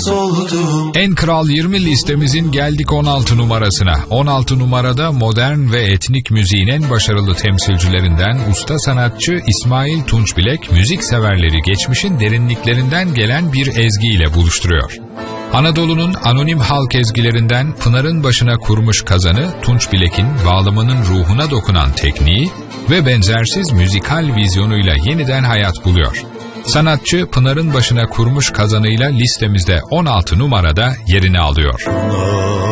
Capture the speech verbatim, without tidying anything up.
oldum. En Kral yirmi listemizin geldik on altı numarasına. on altı numarada modern ve etnik müziğin en başarılı temsilcilerinden usta sanatçı İsmail Tunçbilek, müzik severleri geçmişin derinliklerinden gelen bir ezgiyle buluşturuyor. Anadolu'nun anonim halk ezgilerinden Pınar'ın başına kurmuş kazanı, Tunçbilek'in bağlamanın ruhuna dokunan tekniği ve benzersiz müzikal vizyonuyla yeniden hayat buluyor. Sanatçı Pınar'ın başına kurmuş kazanıyla listemizde on altı numarada yerini alıyor.